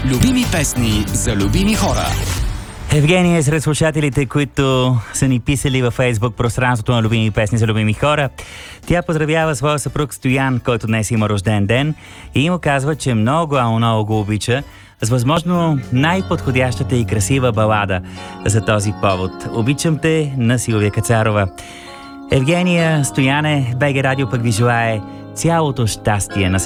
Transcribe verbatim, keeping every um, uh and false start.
Любими песни за любими хора. Евгения е сред слушателите, които са ни писали във Фейсбук пространството на любими песни за любими хора. Тя поздравява своя съпруг Стоян, който днес има рожден ден, и му казва, че много, а много го обича, с възможно най-подходящата и красива балада за този повод. Обичам те на Силвия Кацарова. Евгения, Стояне, БГ Радио пък ви желае цялото щастие на света.